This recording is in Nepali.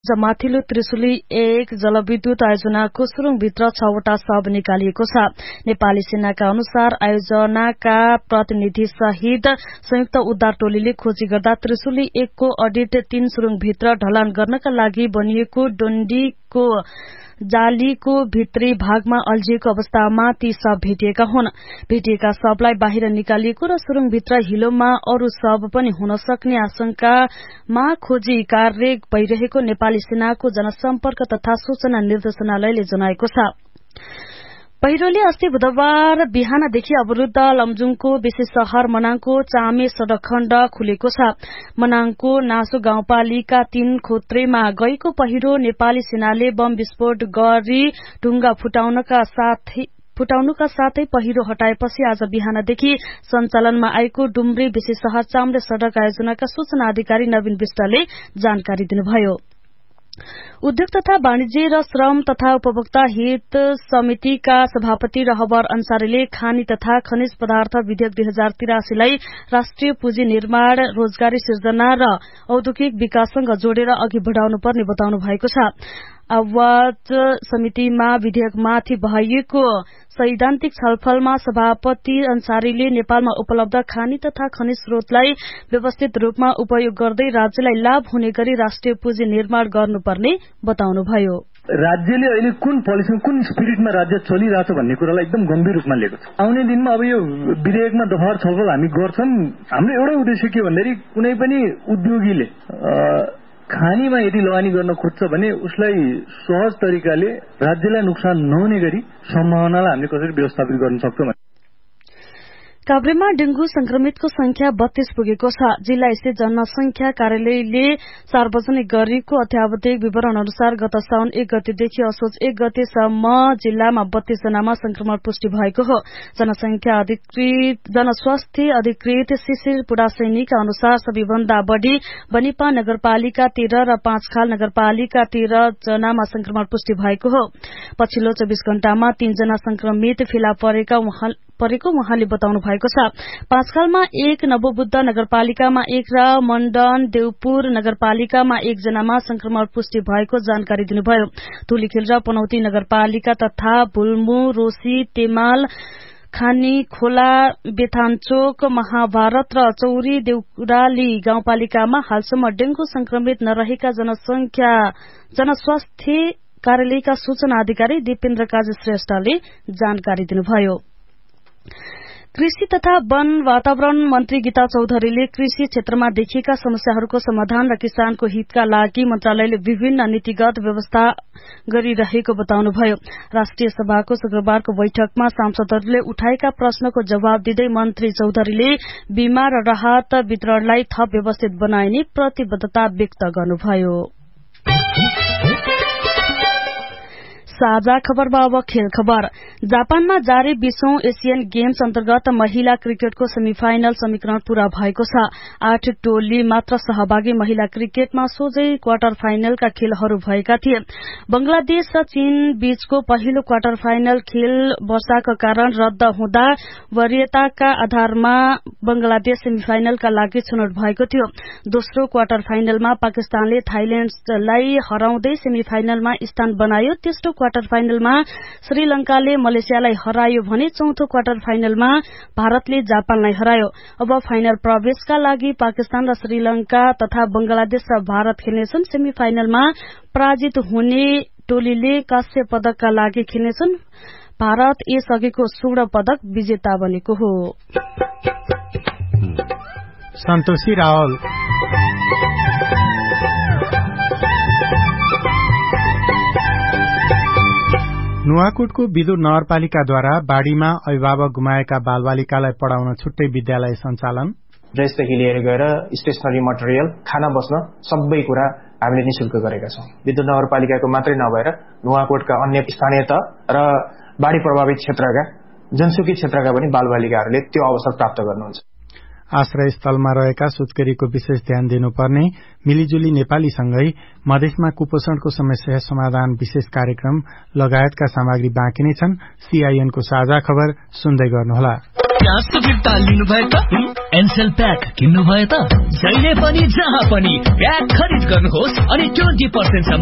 माथिल्लो त्रिशुली 1 जलविद्युत आयोजनाको सुरुङभित्र 6 वटा शव निकालिएको छ। नेपाली सेनाका अनुसार आयोजनाका प्रतिनिधि सहित संयुक्त उद्धार टोलीले खोजी गर्दा त्रिशुली 1 को अडिट 3 सुरुङभित्र ढलान गर्नका लागि बनिएको डन्डीको जालीको भित्री भागमा अल्झिएको अवस्थामा ती शव भेटिएका हुन्। भेटिएका शवलाई बाहिर निकालिएको र सुरुङभित्र हिलोमा अरू शव पनि हुन सक्ने आशंकामा खोजी कार्य भइरहेको नेपाली सेनाको जनसम्पर्क तथा सूचना निर्देशनालयले जनाएको छ। पहिरोले अस्ति बुधबार बिहानदेखि अवरुद्ध लमजुङको विशेष शहर मनाङको चामे सड़क खण्ड खुलेको छ। मनाङको नासो गाउँपालिका 3 खोत्रेमा गएको पहिरो नेपाली सेनाले बम विस्फोट गरी ढुङ्गा फुटाउनुका साथै पहिरो हटाएपछि आज बिहानदेखि सञ्चालनमा आएको डुम्री विशेष शहर चाम्रे सड़क आयोजनाका सूचना अधिकारी नवीन विष्टले जानकारी दिनुभयो। उद्योग तथा वाणिज्य र श्रम तथा उपभोक्ता हित समितिका सभापति रहबर अन्सारीले खानी तथा खनिज पदार्थ विधेयक 2083 लाई राष्ट्रिय पुँजी निर्माण, रोजगारी सिर्जना र औद्योगिक विकाससँग जोडेर अघि बढ़ाउनु पर्ने बताउनु भएको छ। आवाज समितिमा विधेयकमाथि भएको सैद्धान्तिक छलफलमा सभापति अन्सारीले नेपालमा उपलब्ध खानी तथा खनिज स्रोतलाई व्यवस्थित रूपमा उपयोग गर्दै राज्यलाई लाभ हुने गरी राष्ट्रिय पुँजी निर्माण गर्नुपर्ने बताउनुभयो। राज्यले अहिले कुन पोलिसीमा कुन स्पिरिटमा राज्य चलिरहेछ भन्ने कुरालाई एकदम गम्भीर रूपमा लिएको छ। आउने दिनमा अब यो विधेयकमा दफावार छलफल हामी गर्छौं। हाम्रो एउटै उद्देश्य के भन्दाखेरि कुनै पनि उद्योगीले खानीमा यदि लगानी गर्न खोज्छ भने उसलाई सहज तरिकाले राज्यलाई नोक्सान नहुने गरी सम्भावनालाई हामीले कसरी व्यवस्थापित गर्न सक्छौं। काभ्रेमा डेंगू संक्रमितको संख्या 32 पुगेको छ। जिल्ला स्थित जनसंख्या कार्यालयले सार्वजनिक गरेको अत्यावधिक विवरण अनुसार गत साउन 1 गतेदेखि असोज 1 गतेसम्म जिल्लामा 32 जनामा संक्रमण पुष्टि भएको हो। जनस्वास्थ्य अधिकृत शिशिर पुडासैनीका अनुसार सबैभन्दा बढ़ी बनिपा नगरपालिका 13 र 5 खाल नगरपालिका 13 जनामा संक्रमण पुष्टि भएको हो। पछिल्लो 24 घण्टामा 3 जना संक्रमित फेला परेको उहाँले बताउनु भएको छ। 5 खालमा 1, नवबुद्ध नगरपालिकामा 1 र मण्डन देवपुर नगरपालिकामा 1 जनामा संक्रमण पुष्टि भएको जानकारी दिनुभयो। धुलीखेल र पनौती नगरपालिका तथा भुल्मु, रोसी, तेमाल, खानी खोला, बेथानचोक, महाभारत र चौरी देउराली गाउँपालिकामा हालसम्म डेंगू संक्रमित नरहेका जनस्वास्थ्य कार्यालयका सूचना अधिकारी दीपेन्द्र काजी श्रेष्ठले जानकारी दिनुभयो। कृषि तथा वन वातावरण मन्त्री गीता चौधरीले कृषि क्षेत्रमा देखिएका समस्याहरूको समाधान र किसानको हितका लागि मन्त्रालयले विभिन्न नीतिगत व्यवस्था गरिरहेको बताउनुभयो। राष्ट्रिय सभाको शुक्रबारको बैठकमा सांसदहरूले उठाएका प्रश्नको जवाब दिँदै मन्त्री चौधरीले बीमा र राहत वितरणलाई थप व्यवस्थित बनाइने प्रतिबद्धता व्यक्त गर्नुभयो। साझा खबरमा अब खेल खबर। जापानमा जारी 20औं एशियन गेम्स अन्तर्गत महिला क्रिकेटको सेमिफाइनल समीकरण पूरा भएको छ। 8 टोली मात्र सहभागी महिला क्रिकेटमा सोझै क्वार्टर फाइनलका खेलहरू भएका थिए। बंगलादेश र चीन बीचको पहिलो क्वार्टर फाइनल खेल वर्षाका कारण रद्द हुँदा वरीयताका आधारमा बंगलादेश सेमिफाइनलका लागि छनौट भएको थियो। दोस्रो क्वार्टर फाइनलमा पाकिस्तानले थाइल्याण्डलाई हराउँदै सेमिफाइनलमा स्थान बनायो। तेस्रो क्वार्टर फाइनलमा श्रीलंकाले मलेसियालाई हरायो भने चौथो क्वार्टर फाइनलमा भारतले जापानलाई हरायो। अब फाइनल प्रवेशका लागि पाकिस्तान र श्रीलंका तथा बंगलादेश र भारत खेल्नेछन्। सेमिफाइनलमा पराजित हुने टोलीले कांस्य पदकका लागि खेल्नेछन्। भारत यसअघिको स्वर्ण पदक विजेता बनेको हो। सन्तोषी रावल नुवाकोटको विदुर नगरपालिकाद्वारा बाढ़ीमा अभिभावक गुमाएका बालबालिकालाई पढ़ाउन छुट्टै विद्यालय सञ्चालन। ड्रेसदेखि लिएर गएर स्टेशनरी मटेरियल, खाना बस्न सबै कुरा हामीले निशुल्क गरेका छौं। विदुर नगरपालिकाको मात्रै नभएर नुवाकोटका अन्य स्थानीय तह र बाढ़ी प्रभावित क्षेत्रका जनसुकी क्षेत्रका पनि बालबालिकाहरूले त्यो अवसर प्राप्त गर्नुहुन्छ। आश्रयस्थलमा रहेका सुत्केरीको विशेष ध्यान दिनुपर्ने, मिलिजुली नेपालीसँगै मधेसमा कुपोषणको समस्या समाधान विशेष कार्यक्रम लगायतका सामग्री बाँकी नै छन्। सीआईएनको साझा खबर सुन्दै गर्नुहोला। ग्यासको फिर्ता लिनुभयो त एनसेल प्याक किन्नुभयो त जहिले पनि जहाँ पनि प्याक खरिद गर्नुहोस् अनि 20%